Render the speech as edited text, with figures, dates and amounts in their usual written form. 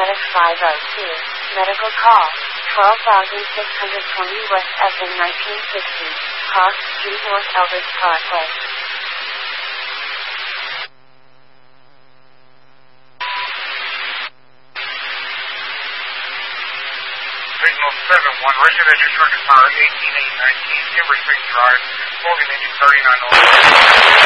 paramedic 502, medical call, 12,620 West Evan 1960, Cross Street North Elbridge Parkway. Signal 7-1, Roger that your truck is power 18819, Timber Springs Drive, holding engine 39